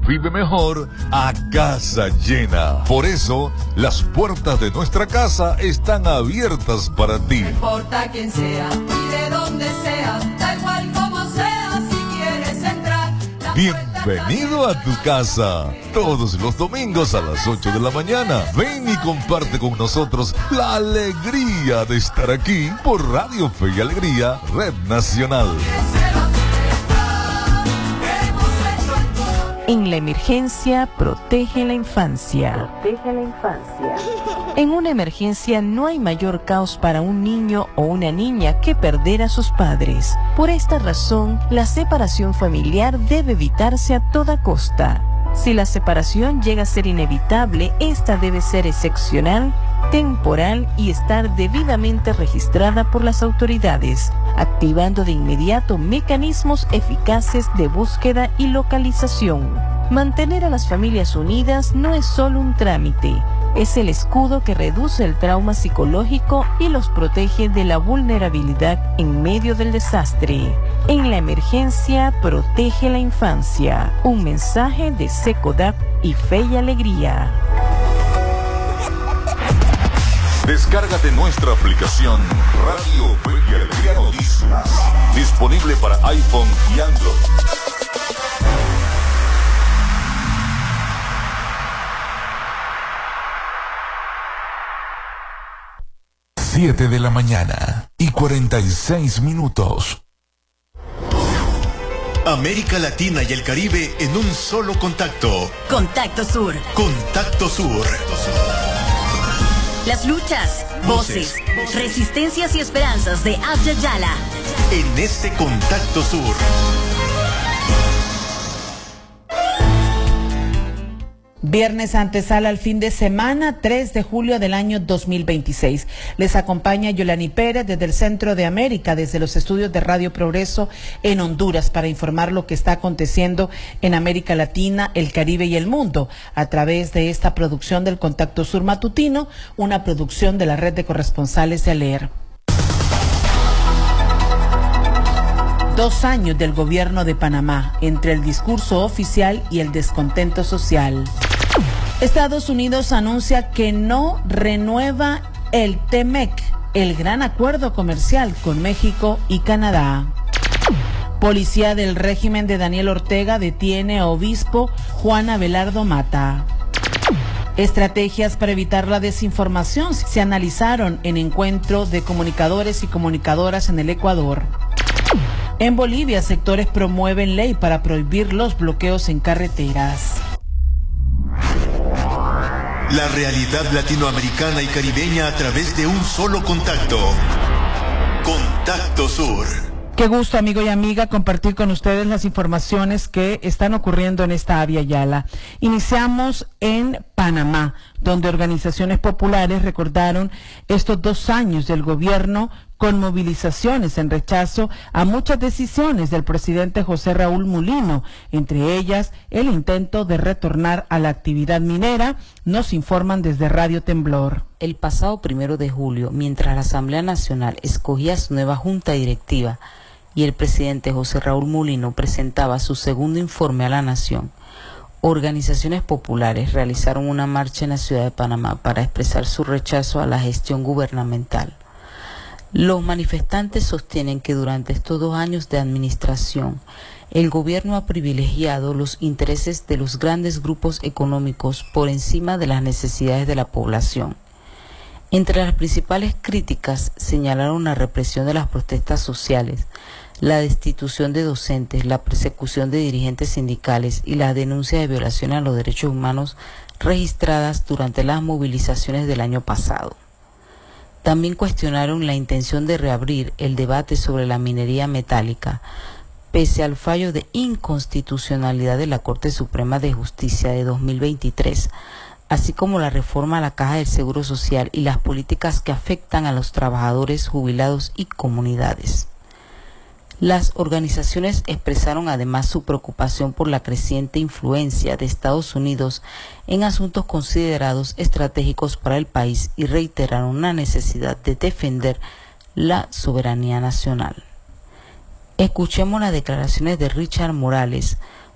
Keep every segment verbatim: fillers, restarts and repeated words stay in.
vive mejor a casa llena. Por eso, las puertas de nuestra casa están abiertas para ti. No importa quién sea y de dónde sea, da igual como sea, si quieres entrar. Bienvenido a tu casa. Todos los domingos a las ocho de la mañana. Ven y comparte con nosotros la alegría de estar aquí por Radio Fe y Alegría, Red Nacional. En la emergencia, protege la infancia. Protege la infancia. En una emergencia no hay mayor caos para un niño o una niña que perder a sus padres. Por esta razón, la separación familiar debe evitarse a toda costa. Si la separación llega a ser inevitable, esta debe ser excepcional, temporal y estar debidamente registrada por las autoridades, activando de inmediato mecanismos eficaces de búsqueda y localización. Mantener a las familias unidas no es solo un trámite, es el escudo que reduce el trauma psicológico y los protege de la vulnerabilidad en medio del desastre. En la emergencia, protege la infancia. Un mensaje de SECODAP y Fe y Alegría. Descárgate nuestra aplicación Radio Fe y Alegría Noticias, disponible para iPhone y Android. Siete de la mañana y cuarenta y seis minutos. América Latina y el Caribe en un solo contacto. Contacto Sur. Contacto Sur. Las luchas, voces, voces, resistencias y esperanzas de Abya Yala. En este Contacto Sur. Viernes antesala al fin de semana, tres de julio del año dos mil veintiséis. Les acompaña Yolani Pérez desde el Centro de América, desde los estudios de Radio Progreso en Honduras, para informar lo que está aconteciendo en América Latina, el Caribe y el mundo, a través de esta producción del Contacto Sur Matutino, una producción de la Red de Corresponsales de ALER. Dos años del gobierno de Panamá, entre el discurso oficial y el descontento social. Estados Unidos anuncia que no renueva el T M E C, el gran acuerdo comercial con México y Canadá. Policía del régimen de Daniel Ortega detiene a obispo Juan Abelardo Mata. Estrategias para evitar la desinformación se analizaron en encuentro de comunicadores y comunicadoras en el Ecuador. En Bolivia, sectores promueven ley para prohibir los bloqueos en carreteras. La realidad latinoamericana y caribeña a través de un solo contacto. Contacto Sur. Qué gusto, amigo y amiga, compartir con ustedes las informaciones que están ocurriendo en esta Abya Yala. Iniciamos en Panamá, donde organizaciones populares recordaron estos dos años del gobierno con movilizaciones en rechazo a muchas decisiones del presidente José Raúl Mulino, entre ellas el intento de retornar a la actividad minera, nos informan desde Radio Temblor. El pasado primero de julio, mientras la Asamblea Nacional escogía su nueva junta directiva y el presidente José Raúl Mulino presentaba su segundo informe a la nación, organizaciones populares realizaron una marcha en la ciudad de Panamá para expresar su rechazo a la gestión gubernamental. Los manifestantes sostienen que durante estos dos años de administración, el gobierno ha privilegiado los intereses de los grandes grupos económicos por encima de las necesidades de la población. Entre las principales críticas señalaron la represión de las protestas sociales, la destitución de docentes, la persecución de dirigentes sindicales y las denuncias de violaciones a los derechos humanos registradas durante las movilizaciones del año pasado. También cuestionaron la intención de reabrir el debate sobre la minería metálica, pese al fallo de inconstitucionalidad de la Corte Suprema de Justicia de dos mil veintitrés, así como la reforma a la Caja del Seguro Social y las políticas que afectan a los trabajadores, jubilados y comunidades. Las organizaciones expresaron además su preocupación por la creciente influencia de Estados Unidos en asuntos considerados estratégicos para el país y reiteraron la necesidad de defender la soberanía nacional. Escuchemos las declaraciones de Richard Morales,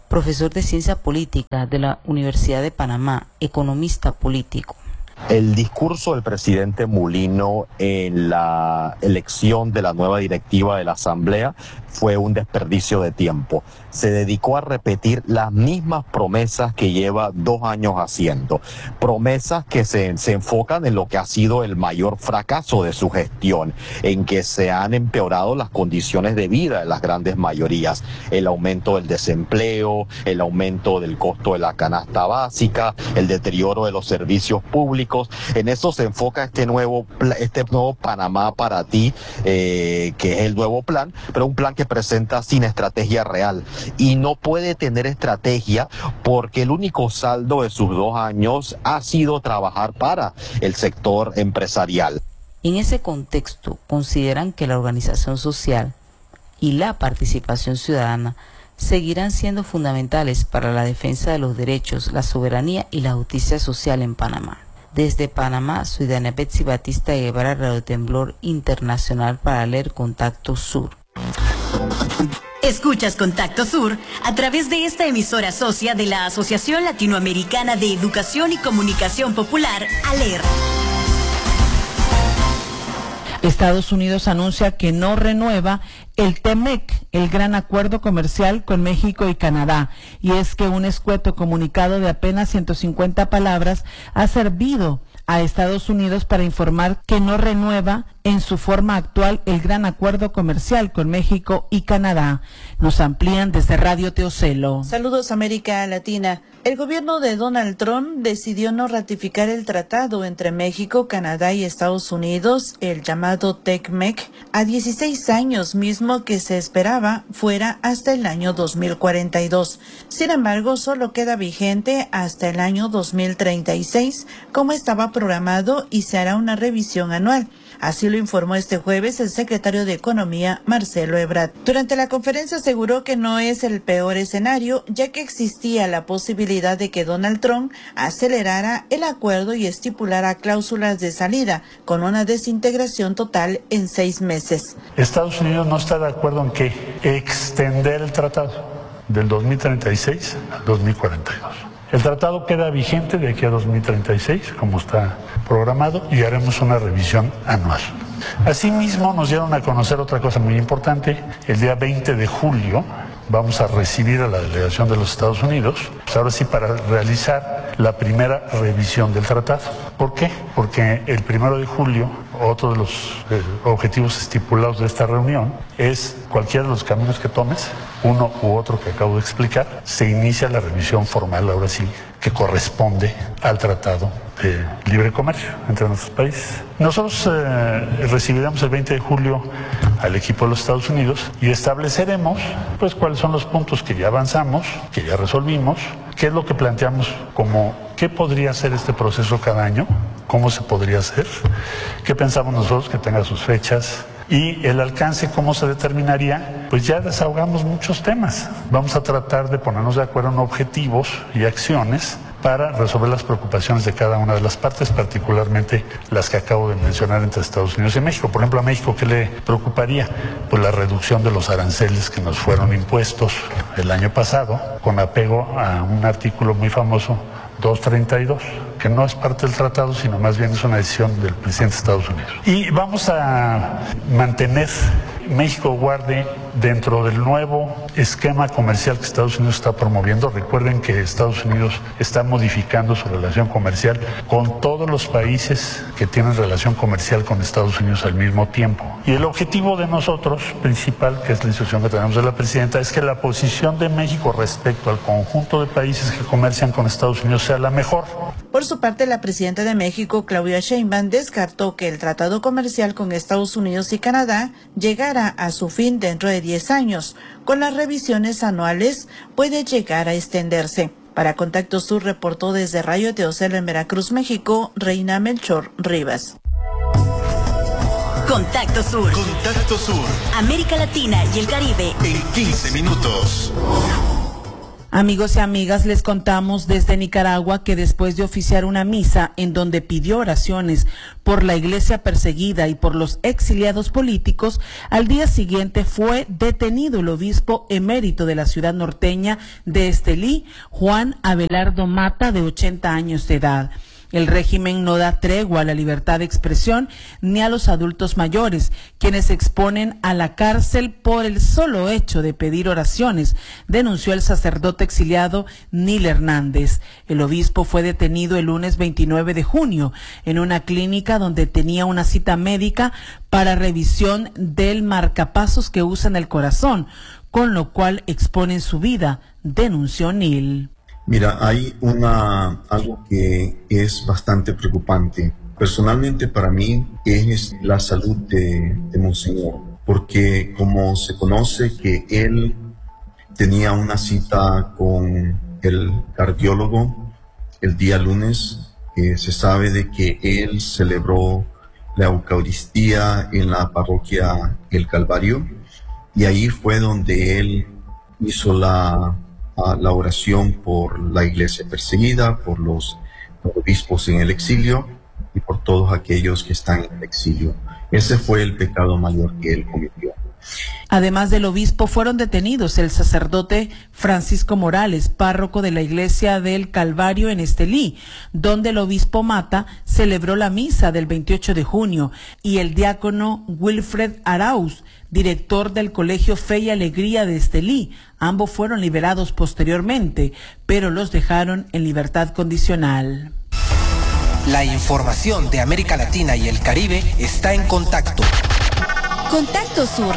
profesor de Ciencia Política de la Universidad de Panamá, economista político. El discurso del presidente Mulino en la elección de la nueva directiva de la Asamblea fue un desperdicio de tiempo. Se dedicó a repetir las mismas promesas que lleva dos años haciendo. Promesas que se, se enfocan en lo que ha sido el mayor fracaso de su gestión, en que se han empeorado las condiciones de vida de las grandes mayorías. El aumento del desempleo, el aumento del costo de la canasta básica, el deterioro de los servicios públicos. En eso se enfoca este nuevo, este nuevo Panamá para ti, eh, que es el nuevo plan, pero un plan que presenta sin estrategia real. Y no puede tener estrategia porque el único saldo de sus dos años ha sido trabajar para el sector empresarial. En ese contexto, consideran que la organización social y la participación ciudadana seguirán siendo fundamentales para la defensa de los derechos, la soberanía y la justicia social en Panamá. Desde Panamá, ciudadana Betsy Batista Guevara, Radio Temblor Internacional para leer Contacto Sur. Escuchas Contacto Sur a través de esta emisora socia de la Asociación Latinoamericana de Educación y Comunicación Popular, ALER. Estados Unidos anuncia que no renueva el T M E C, el gran acuerdo comercial con México y Canadá. Y es que un escueto comunicado de apenas ciento cincuenta palabras ha servido a Estados Unidos para informar que no renueva en su forma actual el gran acuerdo comercial con México y Canadá. Nos amplían desde Radio Teocelo. Saludos, América Latina. El gobierno de Donald Trump decidió no ratificar el tratado entre México, Canadá y Estados Unidos, el llamado T M E C, a dieciséis años, mismo que se esperaba fuera hasta el año dos mil cuarenta y dos. Sin embargo, solo queda vigente hasta el año dos mil treinta y seis, como estaba programado, y se hará una revisión anual. Así lo informó este jueves el secretario de Economía, Marcelo Ebrard. Durante la conferencia aseguró que no es el peor escenario, ya que existía la posibilidad de que Donald Trump acelerara el acuerdo y estipulara cláusulas de salida, con una desintegración total en seis meses. Estados Unidos no está de acuerdo en que extender el tratado del dos mil treinta y seis al dos mil cuarenta y dos. El tratado queda vigente de aquí a dos mil treinta y seis, como está programado, y haremos una revisión anual. Asimismo, nos dieron a conocer otra cosa muy importante. El día veinte de julio vamos a recibir a la delegación de los Estados Unidos, pues ahora sí, para realizar la primera revisión del tratado. ¿Por qué? Porque el primero de julio, otro de los eh, objetivos estipulados de esta reunión es cualquiera de los caminos que tomes, uno u otro que acabo de explicar, se inicia la revisión formal, ahora sí, que corresponde al Tratado de Libre Comercio entre nuestros países. Nosotros eh, recibiremos el veinte de julio al equipo de los Estados Unidos y estableceremos pues cuáles son los puntos que ya avanzamos, que ya resolvimos, qué es lo que planteamos como qué podría ser este proceso cada año, cómo se podría hacer, qué pensamos nosotros que tenga sus fechas, y el alcance, cómo se determinaría. Pues ya desahogamos muchos temas. Vamos a tratar de ponernos de acuerdo en objetivos y acciones para resolver las preocupaciones de cada una de las partes, particularmente las que acabo de mencionar entre Estados Unidos y México. Por ejemplo, a México, ¿qué le preocuparía? Pues la reducción de los aranceles que nos fueron impuestos el año pasado, con apego a un artículo muy famoso, doscientos treinta y dos, que no es parte del tratado, sino más bien es una decisión del presidente de Estados Unidos. Y vamos a mantener, México guarde dentro del nuevo esquema comercial que Estados Unidos está promoviendo. Recuerden que Estados Unidos está modificando su relación comercial con todos los países que tienen relación comercial con Estados Unidos al mismo tiempo. Y el objetivo de nosotros, principal, que es la instrucción que tenemos de la presidenta, es que la posición de México respecto al conjunto de países que comercian con Estados Unidos sea la mejor. Por su parte, la presidenta de México, Claudia Sheinbaum, descartó que el tratado comercial con Estados Unidos y Canadá llegara a su fin dentro de diez años. Con las revisiones anuales puede llegar a extenderse. Para Contacto Sur reportó desde Radio Teocelo en Veracruz, México, Reina Melchor Rivas. Contacto Sur. Contacto Sur. América Latina y el Caribe. En quince minutos. Amigos y amigas, les contamos desde Nicaragua que después de oficiar una misa en donde pidió oraciones por la iglesia perseguida y por los exiliados políticos, al día siguiente fue detenido el obispo emérito de la ciudad norteña de Estelí, Juan Abelardo Mata, de ochenta años de edad. El régimen no da tregua a la libertad de expresión ni a los adultos mayores, quienes se exponen a la cárcel por el solo hecho de pedir oraciones, denunció el sacerdote exiliado Nil Hernández. El obispo fue detenido el lunes veintinueve de junio en una clínica donde tenía una cita médica para revisión del marcapasos que usa en el corazón, con lo cual exponen su vida, denunció Nil. Mira, hay una algo que es bastante preocupante. Personalmente para mí es la salud de, de Monseñor, porque como se conoce que él tenía una cita con el cardiólogo el día lunes, eh, se sabe de que él celebró la Eucaristía en la parroquia El Calvario, y ahí fue donde él hizo la la oración por la iglesia perseguida, por los obispos en el exilio y por todos aquellos que están en el exilio. Ese fue el pecado mayor que él cometió. Además del obispo, fueron detenidos el sacerdote Francisco Morales, párroco de la iglesia del Calvario en Estelí, donde el obispo Mata celebró la misa del veintiocho de junio, y el diácono Wilfred Arauz, director del Colegio Fe y Alegría de Estelí. Ambos fueron liberados posteriormente, pero los dejaron en libertad condicional. La información de América Latina y el Caribe está en Contacto. Contacto Sur.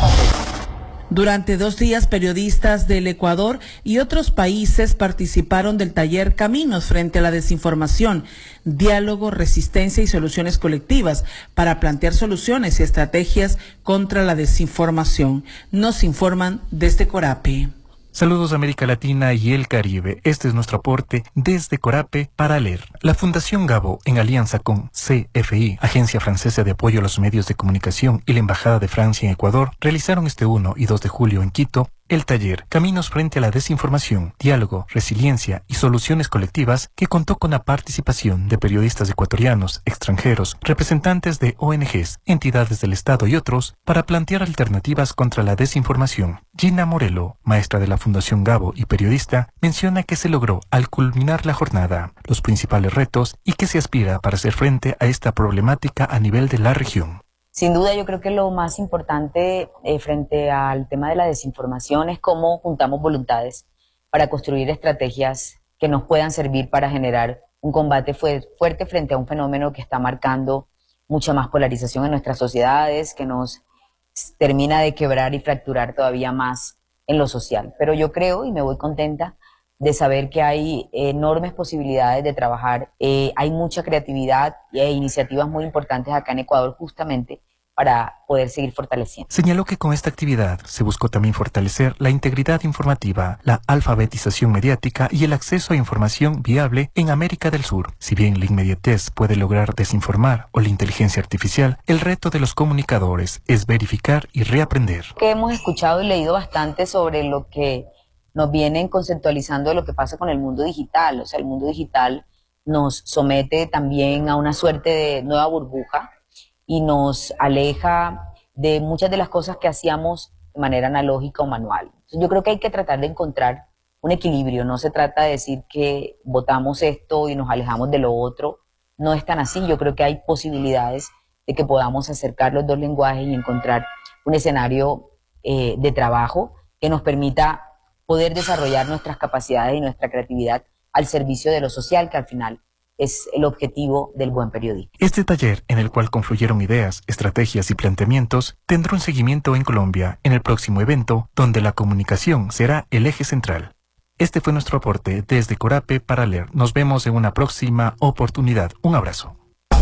Durante dos días, periodistas del Ecuador y otros países participaron del taller Caminos frente a la desinformación, diálogo, resistencia y soluciones colectivas para plantear soluciones y estrategias contra la desinformación. Nos informan desde Corape. Saludos América Latina y el Caribe. Este es nuestro aporte desde Corape para leer. La Fundación Gabo, en alianza con C F I, Agencia Francesa de Apoyo a los Medios de Comunicación, y la Embajada de Francia en Ecuador, realizaron este uno y dos de julio en Quito el taller Caminos frente a la desinformación, diálogo, resiliencia y soluciones colectivas, que contó con la participación de periodistas ecuatorianos, extranjeros, representantes de O N Ges, entidades del Estado y otros, para plantear alternativas contra la desinformación. Gina Morelo, maestra de la Fundación Gabo y periodista, menciona que se logró al culminar la jornada, los principales retos y que se aspira para hacer frente a esta problemática a nivel de la región. Sin duda, yo creo que lo más importante eh, frente al tema de la desinformación es cómo juntamos voluntades para construir estrategias que nos puedan servir para generar un combate fu- fuerte frente a un fenómeno que está marcando mucha más polarización en nuestras sociedades, que nos termina de quebrar y fracturar todavía más en lo social. Pero yo creo, y me voy contenta de saber que hay enormes posibilidades de trabajar, eh, hay mucha creatividad y hay iniciativas muy importantes acá en Ecuador justamente para poder seguir fortaleciendo. Señaló que con esta actividad se buscó también fortalecer la integridad informativa, la alfabetización mediática y el acceso a información viable en América del Sur. Si bien la inmediatez puede lograr desinformar o la inteligencia artificial, el reto de los comunicadores es verificar y reaprender. Que hemos escuchado y leído bastante sobre lo que nos vienen conceptualizando de lo que pasa con el mundo digital. O sea, el mundo digital nos somete también a una suerte de nueva burbuja y nos aleja de muchas de las cosas que hacíamos de manera analógica o manual. Entonces, yo creo que hay que tratar de encontrar un equilibrio. No se trata de decir que votamos esto y nos alejamos de lo otro. No es tan así. Yo creo que hay posibilidades de que podamos acercar los dos lenguajes y encontrar un escenario eh, de trabajo que nos permita poder desarrollar nuestras capacidades y nuestra creatividad al servicio de lo social, que al final es el objetivo del buen periodismo. Este taller, en el cual confluyeron ideas, estrategias y planteamientos, tendrá un seguimiento en Colombia en el próximo evento, donde la comunicación será el eje central. Este fue nuestro aporte desde Corape para leer. Nos vemos en una próxima oportunidad. Un abrazo.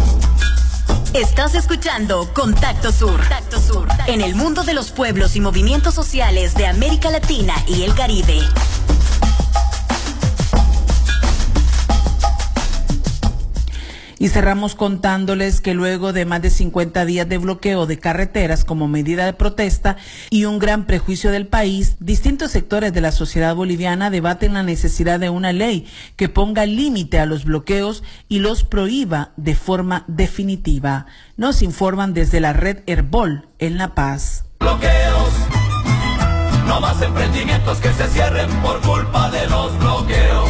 Estás escuchando Contacto Sur. Contacto Sur. En el mundo de los pueblos y movimientos sociales de América Latina y el Caribe. Y cerramos contándoles que luego de más de cincuenta días de bloqueo de carreteras como medida de protesta y un gran prejuicio del país, distintos sectores de la sociedad boliviana debaten la necesidad de una ley que ponga límite a los bloqueos y los prohíba de forma definitiva. Nos informan desde la red Herbol en La Paz. Bloqueos, no más emprendimientos que se cierren por culpa de los bloqueos.